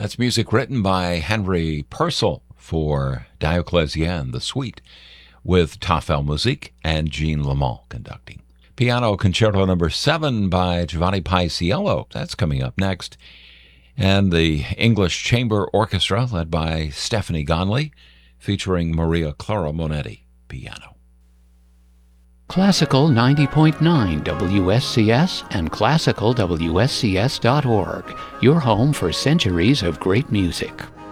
That's music written by Henry Purcell for Diocletian, the Suite, with Tafel Musique and Jean Lamont conducting. Piano Concerto Number 7 by Giovanni Paisiello. That's coming up next. And the English Chamber Orchestra led by Stephanie Gonley, featuring Maria Clara Monetti, piano. Classical 90.9 WSCS and classicalwscs.org, your home for centuries of great music.